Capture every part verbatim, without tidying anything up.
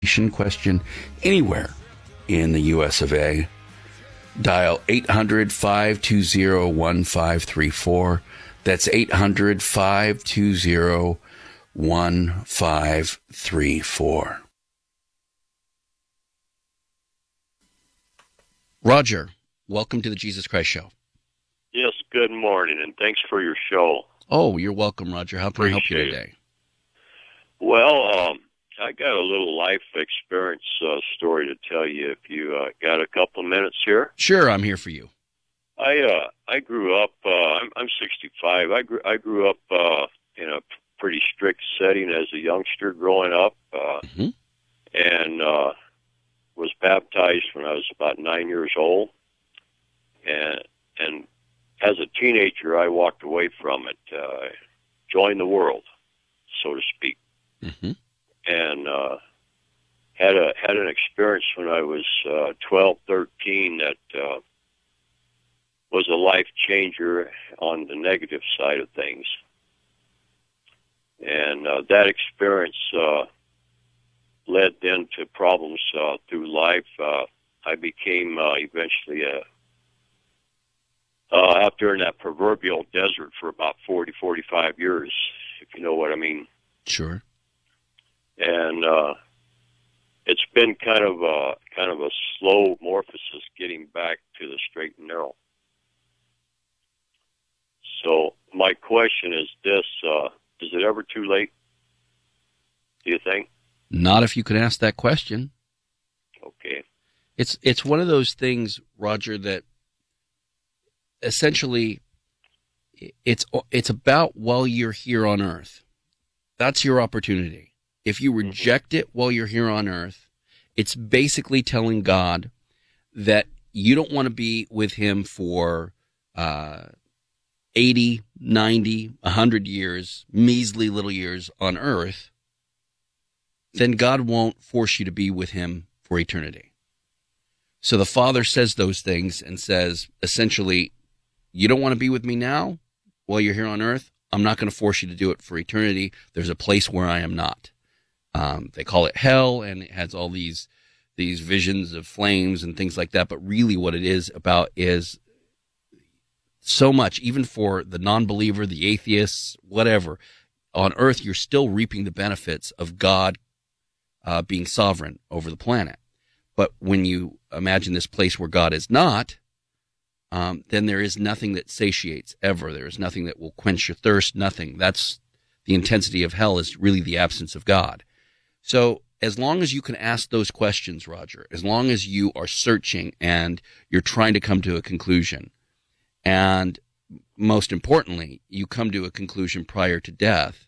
question anywhere in the U S of A. Dial eight hundred, five two zero, one five three four. That's eight hundred, five two zero, one five three four. Roger, welcome to the Jesus Christ Show. Yes, good morning, and thanks for your show. Oh, you're welcome, Roger. How can I help you Appreciate today? Well, um, I got a little life experience uh, story to tell you if you uh, got a couple of minutes here. Sure, I'm here for you. I uh, I grew up, uh, I'm, I'm sixty-five. I grew, I grew up uh, in a pretty strict setting as a youngster growing up, uh, Mm-hmm. and uh, was baptized when I was about nine years old. And, and as a teenager, I walked away from it, uh, joined the world, so to speak. Mm-hmm. And uh, had a had an experience when I was uh, twelve, thirteen that uh, was a life changer on the negative side of things. And uh, that experience uh, led then to problems uh, through life. Uh, I became uh, eventually a uh, out there in that proverbial desert for about forty, forty-five years, if you know what I mean. Sure. And uh, it's been kind of a kind of a slow morphosis getting back to the straight and narrow. So my question is this: uh, is it ever too late? Do you think? Not if you could ask that question. Okay. It's it's one of those things, Roger, that essentially it's it's about while you're here on Earth. That's your opportunity. If you reject it while you're here on Earth, it's basically telling God that you don't want to be with him for uh, eighty, ninety, one hundred years, measly little years on Earth. Then God won't force you to be with him for eternity. So the Father says those things and says, essentially, you don't want to be with me now while you're here on Earth? I'm not going to force you to do it for eternity. There's a place where I am not. Um, they call it hell, and it has all these these visions of flames and things like that. But really what it is about is so much, even for the non-believer, the atheists, whatever, on Earth, you're still reaping the benefits of God uh, being sovereign over the planet. But when you imagine this place where God is not, um, then there is nothing that satiates ever. There is nothing that will quench your thirst, nothing. That's the intensity of hell, is really the absence of God. So as long as you can ask those questions, Roger, as long as you are searching and you're trying to come to a conclusion, and most importantly, you come to a conclusion prior to death,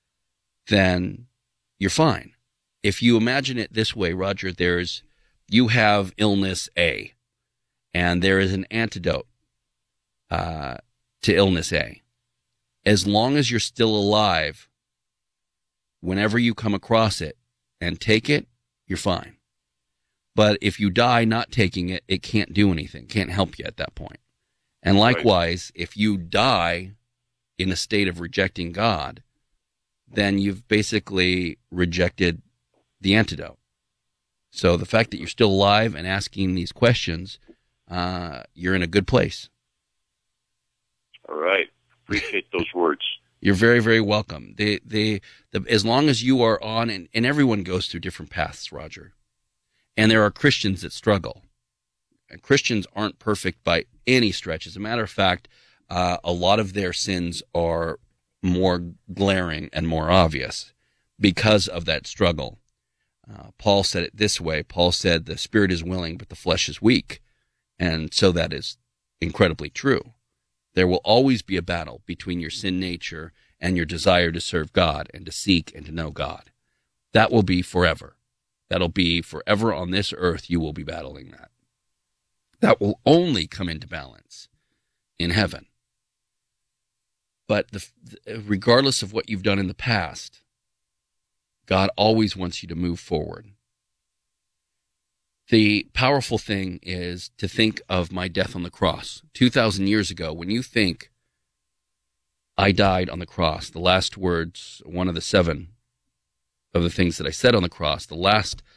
then you're fine. If you imagine it this way, Roger, there's you have illness A, and there is an antidote uh, to illness A. As long as you're still alive, whenever you come across it and take it, you're fine. But if you die not taking it, it can't do anything, can't help you at that point. And likewise, right. If you die in a state of rejecting God, then you've basically rejected the antidote. So the fact that you're still alive and asking these questions, uh, you're in a good place. All right. Appreciate those words. You're very, very welcome. They, they, the, as long as you are on, and, and everyone goes through different paths, Roger. And there are Christians that struggle. And Christians aren't perfect by any stretch. As a matter of fact, uh, a lot of their sins are more glaring and more obvious because of that struggle. Uh, Paul said it this way. Paul said, the spirit is willing, but the flesh is weak. And so that is incredibly true. There will always be a battle between your sin nature and your desire to serve God and to seek and to know God. That will be forever. That'll be forever on this earth. You will be battling that. That will only come into balance in heaven. But the, regardless of what you've done in the past, God always wants you to move forward. The powerful thing is to think of my death on the cross. two thousand years ago, when you think I died on the cross, the last words, one of the seven of the things that I said on the cross, the last